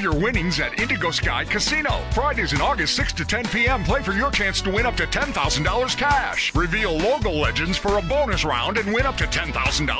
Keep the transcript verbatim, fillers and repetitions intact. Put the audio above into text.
your winnings at Indigo Sky Casino. Fridays in August, six to ten p.m. Play for your chance to win up to ten thousand dollars cash. Reveal logo legends for a bonus round and win up to ten thousand dollars